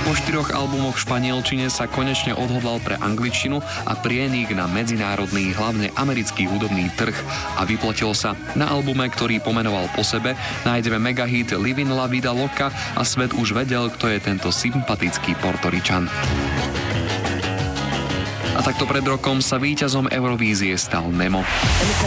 Po 4 albumoch v španielčine sa konečne odhodlal pre angličtinu a prienik na medzinárodný, hlavne americký hudobný trh a vyplatilo sa. Na albume, ktorý pomenoval po sebe, nájdeme megahit Livin la vida loca a svet už vedel, kto je tento sympatický Portoričan. A takto pred rokom sa víťazom Eurovízie stal Nemo.